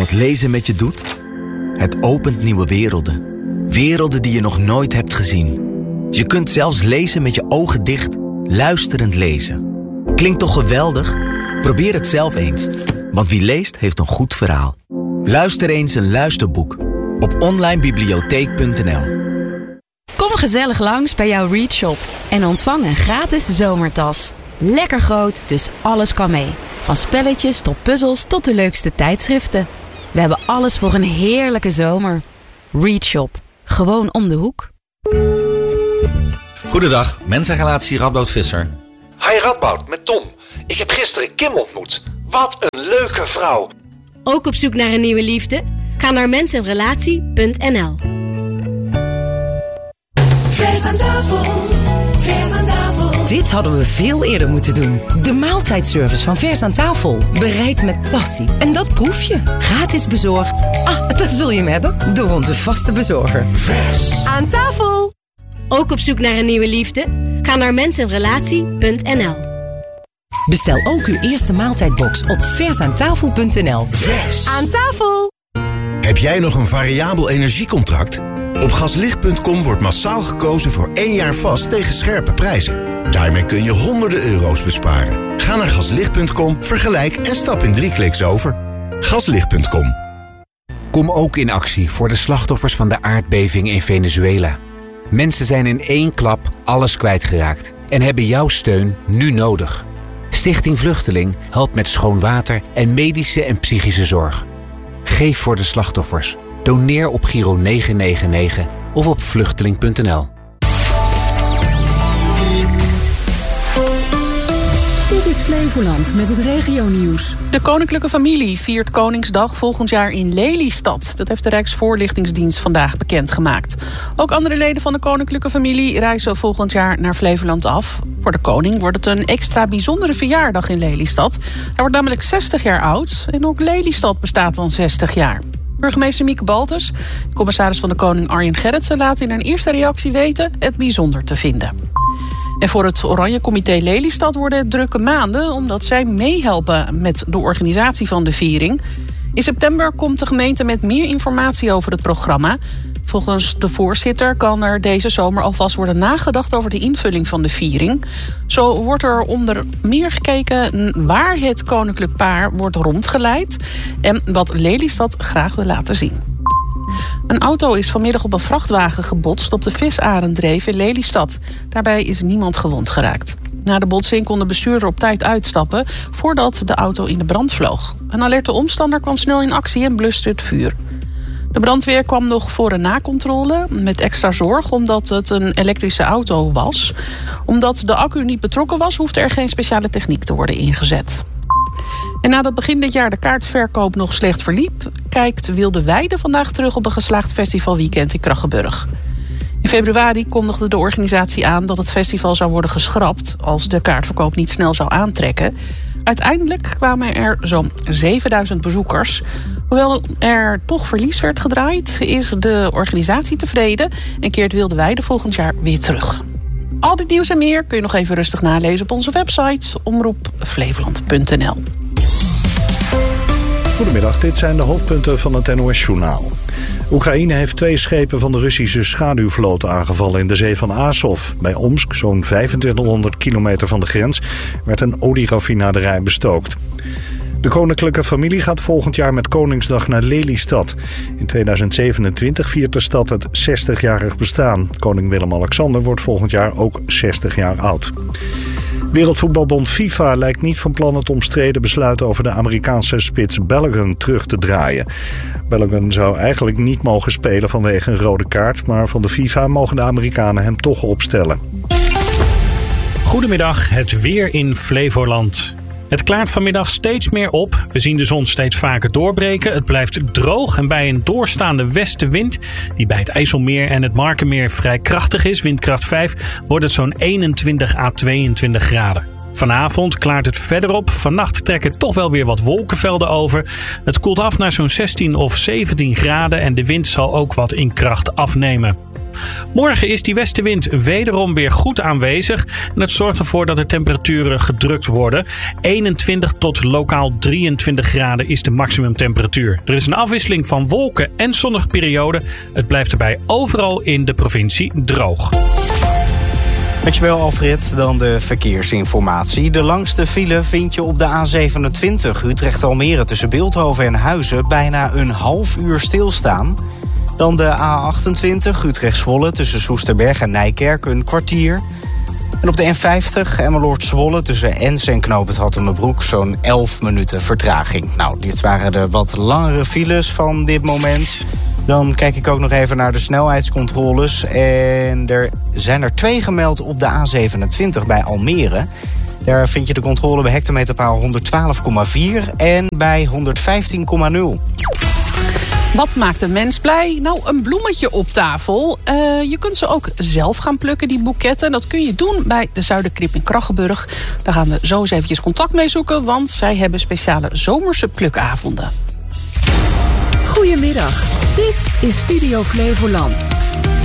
wat lezen met je doet? Het opent nieuwe werelden. Werelden die je nog nooit hebt gezien. Je kunt zelfs lezen met je ogen dicht, luisterend lezen. Klinkt toch geweldig? Probeer het zelf eens. Want wie leest, heeft een goed verhaal. Luister eens een luisterboek op onlinebibliotheek.nl. Kom gezellig langs bij jouw Readshop en ontvang een gratis zomertas. Lekker groot, dus alles kan mee. Van spelletjes tot puzzels tot de leukste tijdschriften. We hebben alles voor een heerlijke zomer. Readshop. Gewoon om de hoek. Goedendag, mensenrelatie Radboud Visser. Hi Radboud, met Tom. Ik heb gisteren Kim ontmoet. Wat een leuke vrouw. Ook op zoek naar een nieuwe liefde? Ga naar mensenrelatie.nl. Vers aan tafel, vers aan tafel. Dit hadden we veel eerder moeten doen. De maaltijdservice van Vers aan tafel. Bereid met passie. En dat proef je. Gratis bezorgd. Daar zul je hem hebben. Door onze vaste bezorger. Vers aan tafel. Ook op zoek naar een nieuwe liefde? Ga naar mensenrelatie.nl. Bestel ook uw eerste maaltijdbox op versaantafel.nl. Vers aan tafel. Heb jij nog een variabel energiecontract? Op gaslicht.com wordt massaal gekozen voor 1 jaar vast tegen scherpe prijzen. Daarmee kun je honderden euro's besparen. Ga naar gaslicht.com, vergelijk en stap in 3 kliks over. Gaslicht.com. Kom ook in actie voor de slachtoffers van de aardbeving in Venezuela. Mensen zijn in 1 klap alles kwijtgeraakt en hebben jouw steun nu nodig. Stichting Vluchteling helpt met schoon water en medische en psychische zorg. Geef voor de slachtoffers. Doneer op Giro 999 of op vluchteling.nl. Dit is Flevoland met het regionieuws. De koninklijke familie viert Koningsdag volgend jaar in Lelystad. Dat heeft de Rijksvoorlichtingsdienst vandaag bekendgemaakt. Ook andere leden van de koninklijke familie reizen volgend jaar naar Flevoland af. Voor de koning wordt het een extra bijzondere verjaardag in Lelystad. Hij wordt namelijk 60 jaar oud en ook Lelystad bestaat dan 60 jaar. Burgemeester Mieke Baltus, commissaris van de Koning Arjen Gerritsen, laat in een eerste reactie weten het bijzonder te vinden. En voor het Oranje Comité Lelystad worden het drukke maanden, omdat zij meehelpen met de organisatie van de viering. In september komt de gemeente met meer informatie over het programma. Volgens de voorzitter kan er deze zomer alvast worden nagedacht over de invulling van de viering. Zo wordt er onder meer gekeken waar het koninklijk paar wordt rondgeleid en wat Lelystad graag wil laten zien. Een auto is vanmiddag op een vrachtwagen gebotst op de Visarendreef in Lelystad. Daarbij is niemand gewond geraakt. Na de botsing kon de bestuurder op tijd uitstappen voordat de auto in de brand vloog. Een alerte omstander kwam snel in actie en bluste het vuur. De brandweer kwam nog voor een nakontrole met extra zorg omdat het een elektrische auto was. Omdat de accu niet betrokken was, hoefde er geen speciale techniek te worden ingezet. En nadat begin dit jaar de kaartverkoop nog slecht verliep, kijkt Wilde Weide vandaag terug op een geslaagd festivalweekend in Krachenburg. In februari kondigde de organisatie aan dat het festival zou worden geschrapt als de kaartverkoop niet snel zou aantrekken. Uiteindelijk kwamen er zo'n 7000 bezoekers. Hoewel er toch verlies werd gedraaid, is de organisatie tevreden en keert Wilde Weide volgend jaar weer terug. Al dit nieuws en meer kun je nog even rustig nalezen op onze website omroepflevoland.nl. Goedemiddag, dit zijn de hoofdpunten van het NOS-journaal. Oekraïne heeft 2 schepen van de Russische schaduwvloot aangevallen in de zee van Azov. Bij Omsk, zo'n 2500 kilometer van de grens, werd een olieraffinaderij bestookt. De koninklijke familie gaat volgend jaar met Koningsdag naar Lelystad. In 2027 viert de stad het 60-jarig bestaan. Koning Willem-Alexander wordt volgend jaar ook 60 jaar oud. Wereldvoetbalbond FIFA lijkt niet van plan het omstreden besluit over de Amerikaanse spits Balogun terug te draaien. Balogun zou eigenlijk niet mogen spelen vanwege een rode kaart, maar van de FIFA mogen de Amerikanen hem toch opstellen. Goedemiddag, het weer in Flevoland. Het klaart vanmiddag steeds meer op. We zien de zon steeds vaker doorbreken. Het blijft droog en bij een doorstaande westenwind, die bij het IJsselmeer en het Markenmeer vrij krachtig is, windkracht 5, wordt het zo'n 21 à 22 graden. Vanavond klaart het verder op. Vannacht trekken toch wel weer wat wolkenvelden over. Het koelt af naar zo'n 16 of 17 graden en de wind zal ook wat in kracht afnemen. Morgen is die westenwind wederom weer goed aanwezig. En het zorgt ervoor dat de temperaturen gedrukt worden. 21 tot lokaal 23 graden is de maximumtemperatuur. Er is een afwisseling van wolken en zonnige perioden. Het blijft erbij overal in de provincie droog. Dankjewel Alfred, dan de verkeersinformatie. De langste file vind je op de A27 Utrecht-Almere tussen Bilthoven en Huizen bijna een half uur stilstaan. Dan de A28 Utrecht-Zwolle tussen Soesterberg en Nijkerk een kwartier. En op de N50 Emmeloord-Zwolle tussen Ens en Knoop het Hattemerbroek zo'n 11 minuten vertraging. Nou, dit waren de wat langere files van dit moment. Dan kijk ik ook nog even naar de snelheidscontroles. En er zijn er 2 gemeld op de A27 bij Almere. Daar vind je de controle bij hectometerpaal 112,4 en bij 115,0. Wat maakt een mens blij? Nou, een bloemetje op tafel. Je kunt ze ook zelf gaan plukken, die boeketten. Dat kun je doen bij de Zuiderkrip in Krachenburg. Daar gaan we zo eens eventjes contact mee zoeken, want zij hebben speciale zomerse plukavonden. Goedemiddag, dit is Studio Flevoland.